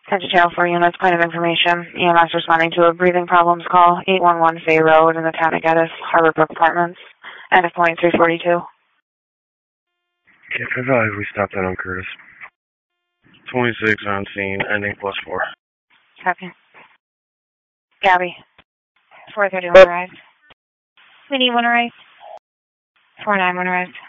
Sent to Channel 4 units, point of information. EMS responding to a breathing problems call, 811 Fay Road in the town of Geddes, Harbor Brook Apartments. End of point 342. Okay, for value, we stopped that on Curtis. 26 on scene, ending +4. Copy. Gabby. 431 arrived. We need one arrived. 49 arrived.